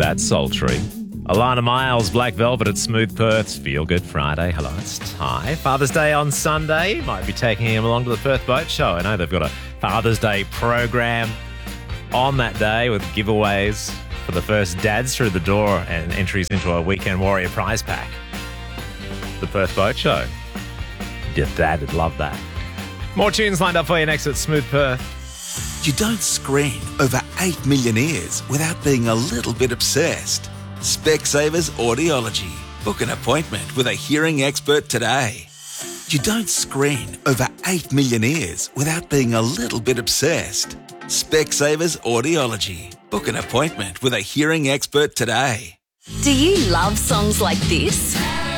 That's sultry. Alana Miles, Black Velvet at Smooth Perth's Feel Good Friday. Hello, it's Ty. Father's Day on Sunday. Might be taking him along to the Perth Boat Show. I know they've got a Father's Day program on that day with giveaways for the first dads through the door and entries into a Weekend Warrior prize pack. The Perth Boat Show. Your dad would love that. More tunes lined up for you next at Smooth Perth. You don't screen over 8 million ears without being a little bit obsessed. Specsavers Audiology. Book an appointment with a hearing expert today. You don't screen over 8 million ears without being a little bit obsessed. Specsavers Audiology. Book an appointment with a hearing expert today. Do you love songs like this?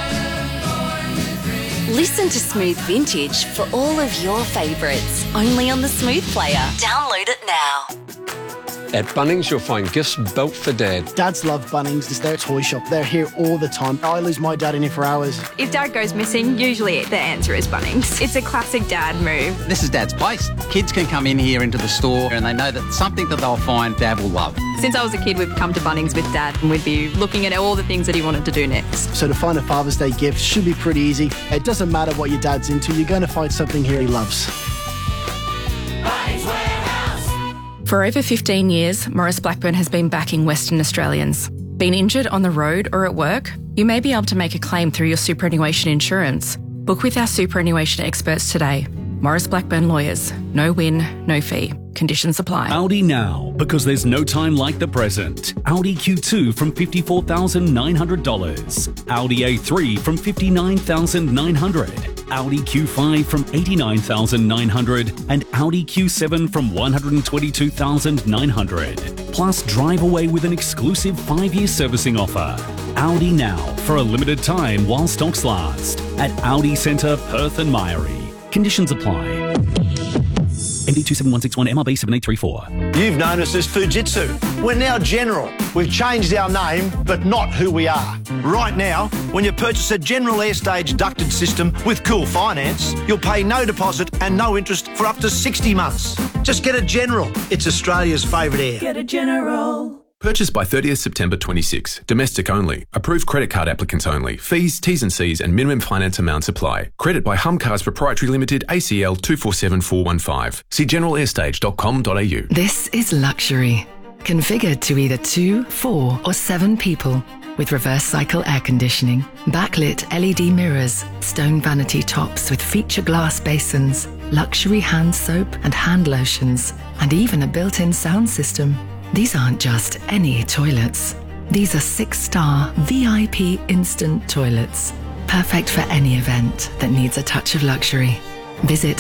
Listen to Smooth Vintage for all of your favourites. Only on the Smooth Player. Download it now. At Bunnings, you'll find gifts built for Dad. Dads love Bunnings. It's their toy shop. They're here all the time. I lose my dad in here for hours. If Dad goes missing, usually the answer is Bunnings. It's a classic Dad move. This is Dad's place. Kids can come in here into the store and they know that something that they'll find Dad will love. Since I was a kid, we've come to Bunnings with Dad and we'd be looking at all the things that he wanted to do next. So to find a Father's Day gift should be pretty easy. It doesn't matter what your dad's into. You're going to find something here he loves. For over 15 years, Maurice Blackburn has been backing Western Australians. Been injured on the road or at work? You may be able to make a claim through your superannuation insurance. Book with our superannuation experts today. Maurice Blackburn Lawyers. No win, no fee. Conditions apply. Audi now, because there's no time like the present. Audi Q2 from $54,900. Audi A3 from $59,900. Audi Q5 from $89,900 and Audi Q7 from $122,900. Plus, drive away with an exclusive 5-year servicing offer. Audi now, for a limited time while stocks last. At Audi Centre, Perth and Myrie. Conditions apply. MD 27161 MRB 7834. You've known us as Fujitsu. We're now General. We've changed our name, but not who we are. Right now, when you purchase a General Airstage ducted system with Cool Finance, you'll pay no deposit and no interest for up to 60 months. Just get a General. It's Australia's favourite air. Get a General. Purchase by 30th September 26. Domestic only. Approved credit card applicants only. Fees, T's and C's and minimum finance amounts apply. Credit by Humcars Proprietary Limited, ACL 247415. See generalairstage.com.au. This is luxury. Configured to either 2, 4 or 7 people. With reverse cycle air conditioning, backlit LED mirrors, stone vanity tops with feature glass basins, luxury hand soap and hand lotions, and even a built-in sound system. These aren't just any toilets. These are 6-star VIP instant toilets. Perfect for any event that needs a touch of luxury. Visit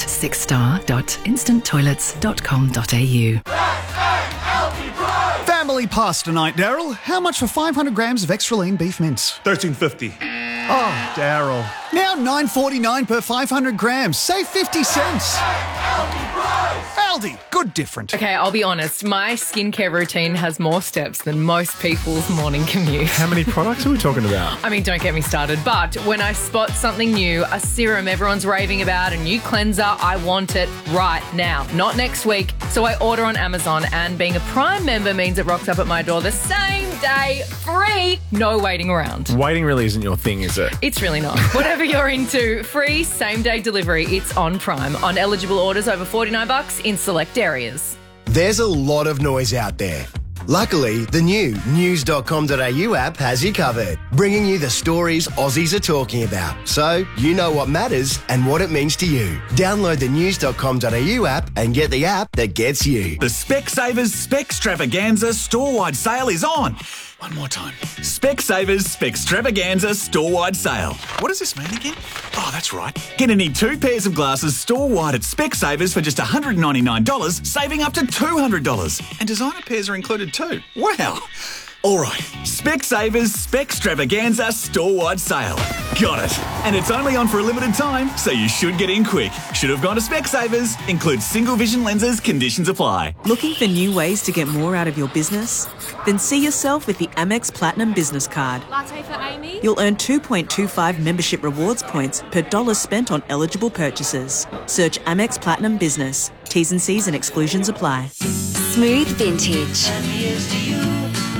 6star.instanttoilets.com.au. Family pasta night, Daryl. How much for 500 grams of extra lean beef mince? $13.50. Oh, Daryl. Now $9.49 per 500 grams. Save 50 cents. Aldi, good different. Okay, I'll be honest. My skincare routine has more steps than most people's morning commute. How many products are we talking about? I mean, don't get me started. But when I spot something new, a serum everyone's raving about, a new cleanser, I want it right now, not next week. So I order on Amazon, and being a Prime member means it rocks up at my door the same day, free, no waiting around. Waiting really isn't your thing, is it? It's really not. Whatever you're into, free same-day delivery. It's on Prime. On eligible orders over $49 in select areas. There's a lot of noise out there. Luckily, the new news.com.au app has you covered, bringing you the stories Aussies are talking about, so you know what matters and what it means to you. Download the news.com.au app and get the app that gets you. The Specsavers Specstravaganza store-wide sale is on. One more time. Specsavers Specstravaganza store-wide sale. What does this mean again? Oh, that's right. Get any 2 pairs of glasses store-wide at Specsavers for just $199, saving up to $200. And designer pairs are included too. Wow. All right, Specsavers Specstravaganza store-wide sale. Got it. And it's only on for a limited time, so you should get in quick. Should have gone to Specsavers. Includes single vision lenses. Conditions apply. Looking for new ways to get more out of your business? Then see yourself with the Amex Platinum Business Card. Latte for Amy? You'll earn 2.25 membership rewards points per dollar spent on eligible purchases. Search Amex Platinum Business. T's and C's and exclusions apply. Smooth Vintage.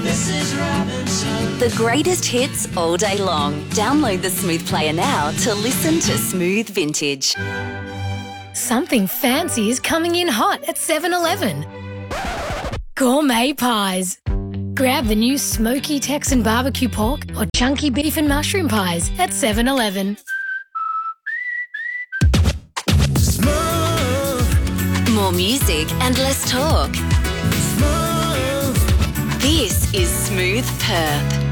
This is Robinson. The greatest hits all day long. Download the Smooth Player now to listen to Smooth Vintage. Something fancy is coming in hot at 7-Eleven. Gourmet pies. Grab the new smoky Texan barbecue pork or chunky beef and mushroom pies at 7-Eleven. More music and less talk. This is Smooth Perth.